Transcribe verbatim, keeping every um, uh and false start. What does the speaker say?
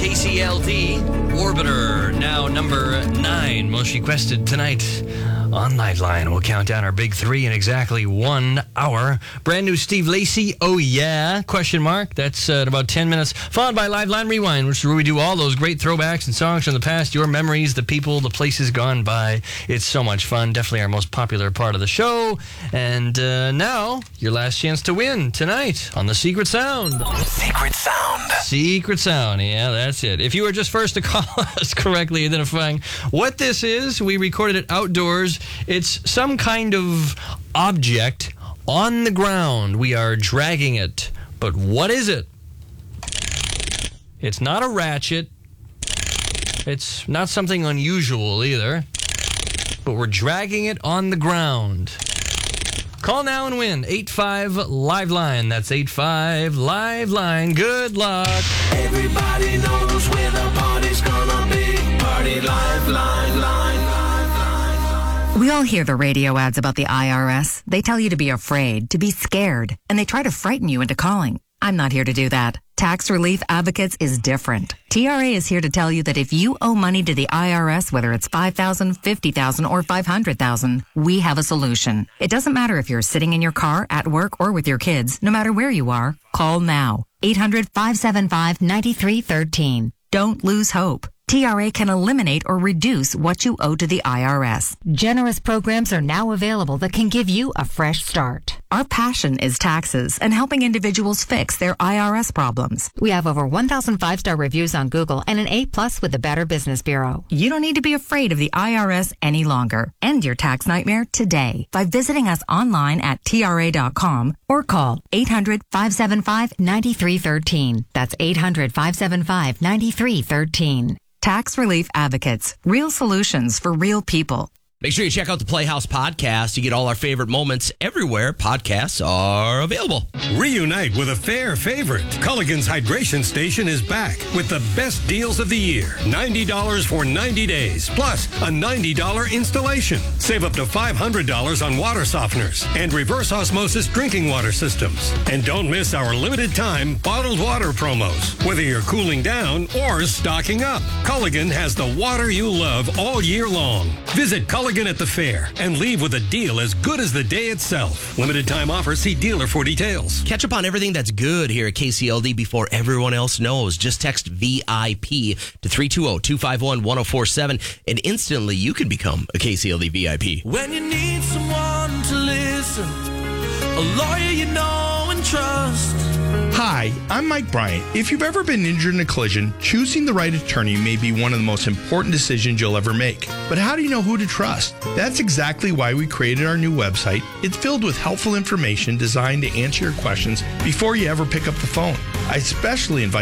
K C L D Orbiter, now number nine, most requested tonight on Nightline. We'll count down our big three in exactly one hour. Brand new Steve Lacy, oh yeah, question mark. That's uh, in about ten minutes, followed by Liveline Rewind, which is where we do all those great throwbacks and songs from the past, your memories, the people, the places gone by. It's so much fun. Definitely our most popular part of the show. And uh, now, your last chance to win tonight on The Secret Sound. Secret Sound. Secret Sound, yeah, that's it. If you were just first to call us correctly identifying what this is, we recorded it outdoors. It's some kind of object on the ground. We are dragging it. But what is it? It's not a ratchet. It's not something unusual either. But we're dragging it on the ground. Call now and win. eight five Liveline. That's eight five Liveline. Good luck. Everybody knows where the party's gonna be. Party Liveline, line, line, line. We all hear the radio ads about the I R S. They tell you to be afraid, to be scared, and they try to frighten you into calling. I'm not here to do that. Tax Relief Advocates is different. T R A is here to tell you that if you owe money to the I R S, whether it's five thousand dollars, fifty thousand dollars, or five hundred thousand dollars, we have a solution. It doesn't matter if you're sitting in your car, at work, or with your kids. No matter where you are, call now. eight hundred, five seven five, nine three one three. Don't lose hope. T R A can eliminate or reduce what you owe to the I R S. Generous programs are now available that can give you a fresh start. Our passion is taxes and helping individuals fix their I R S problems. We have over one thousand five-star reviews on Google and an A plus with the Better Business Bureau. You don't need to be afraid of the I R S any longer. End your tax nightmare today by visiting us online at T R A dot com or call eight hundred, five seven five, nine three one three. That's eight hundred, five seven five, nine three one three. Tax Relief Advocates. Real solutions for real people. Make sure you check out the Playhouse podcast. You get all our favorite moments everywhere podcasts are available. Reunite with a fair favorite. Culligan's Hydration Station is back with the best deals of the year. ninety dollars for ninety days, plus a ninety dollars installation. Save up to five hundred dollars on water softeners and reverse osmosis drinking water systems. And don't miss our limited time bottled water promos. Whether you're cooling down or stocking up, Culligan has the water you love all year long. Visit Culligan at the fair and leave with a deal as good as the day itself. Limited time offer. See dealer for details. Catch up on everything that's good here at K C L D before everyone else knows. Just text V I P to three two zero, two five one, one zero four seven and instantly you can become a K C L D V I P. When you need someone to listen, a lawyer you know and trust. Hi, I'm Mike Bryant. If you've ever been injured in a collision, choosing the right attorney may be one of the most important decisions you'll ever make. But how do you know who to trust? That's exactly why we created our new website. It's filled with helpful information designed to answer your questions before you ever pick up the phone. I especially invite